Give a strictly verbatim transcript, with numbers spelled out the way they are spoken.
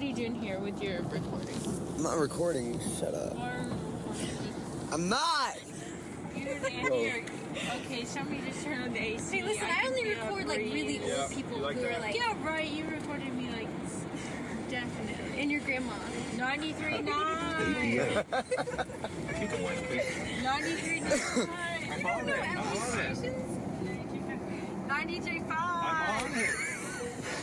are you doing here with your recording? I'm not recording. Shut up. Or I'm not! You're an Okay, somebody just turn on the A C. Hey, listen, I, I only record like really old yeah, people like who that? are like. Yeah, right. You recorded me like definitely. And your grandma. ninety-three point nine. Keep the white face. ninety-three point nine. You don't know L A stations? ninety-three point five. I'm on it.